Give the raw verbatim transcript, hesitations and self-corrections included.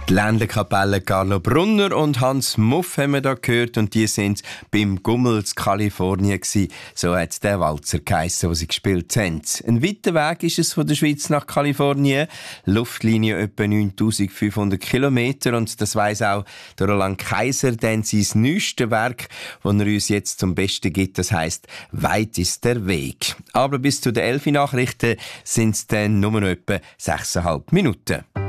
Die Ländlerkapelle Carlo Brunner und Hans Muff haben wir da gehört und die sind beim Gummels Kalifornien gsi. So hat der Walzer geheissen, wo sie gespielt haben. Ein weiter Weg ist es von der Schweiz nach Kalifornien. Luftlinie etwa neuntausendfünfhundert Kilometer und das weiss auch der Roland Kaiser, denn sein neuestes Werk, das er uns jetzt zum Besten gibt, das heisst «Weit ist der Weg». Aber bis zu den elf Nachrichten sind es dann nur noch etwa sechseinhalb Minuten.